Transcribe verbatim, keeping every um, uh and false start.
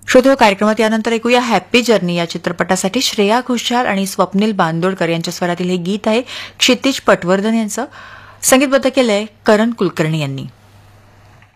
श्रोते, कार्यक्रमात यानंतर ऐकूया हॅपी जर्नी या चित्रपटासाठी श्रेया घोषाल आणि स्वप्नील बांदोडकर यांच्या स्वरातील हे गीत आहे. क्षितिज पटवर्धन यांचं. संगीतबद्ध केलंय करण कुलकर्णी यांनी.